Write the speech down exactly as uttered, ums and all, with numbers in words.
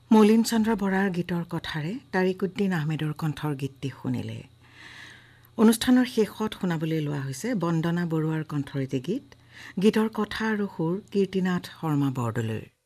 মলিন চন্দ্ৰ বৰাৰ গীতৰ কথাৰে তাৰিকুদ্দিন আহমেদৰ কণ্ঠৰ গীতটি শুনিলে। অনুষ্ঠানৰ শেষত শুনাবলৈ লোৱা হৈছে বন্দনা বৰুৱাৰ কণ্ঠৰ এটি গীত। গীতৰ কথা আৰু সুৰ কীৰ্তিনাথ শৰ্মা বৰদলৈৰ।